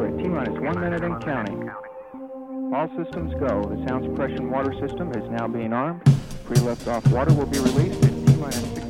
We're at T-minus 1 minute and counting. All systems go. The sound suppression water system is now being armed. Pre-lift off water will be released at T-minus 6